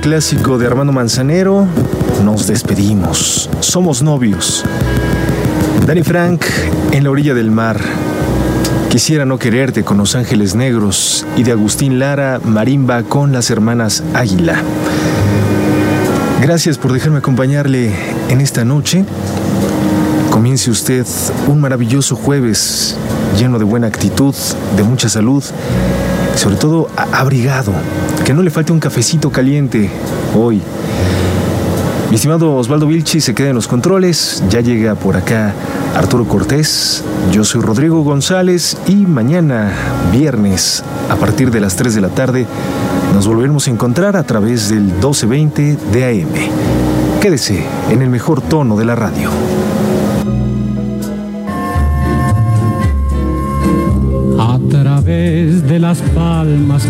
clásico de Armando Manzanero, nos despedimos. Somos novios. Danny Frank, En la orilla del mar. Quisiera no quererte, con Los Ángeles Negros. Y de Agustín Lara, Marimba con las hermanas Águila. Gracias por dejarme acompañarle en esta noche. Comience usted un maravilloso jueves lleno de buena actitud, de mucha salud, sobre todo abrigado. Que no le falte un cafecito caliente hoy. Mi estimado Osvaldo Vilchi se queda en los controles. Ya llega por acá Arturo Cortés. Yo soy Rodrigo González y mañana, viernes, a partir de las 3 de la tarde, nos volveremos a encontrar a través del 1220 de AM. Quédese en el mejor tono de la radio. A través de las palmas